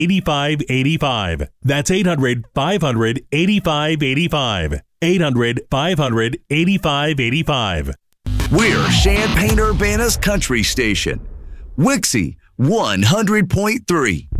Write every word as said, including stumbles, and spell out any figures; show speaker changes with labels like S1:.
S1: eight five eight five. That's eight hundred, five hundred, eighty-five eighty-five. eight hundred, five hundred, eighty-five eighty-five.
S2: We're Champaign-Urbana's country station. Wixie one hundred point three.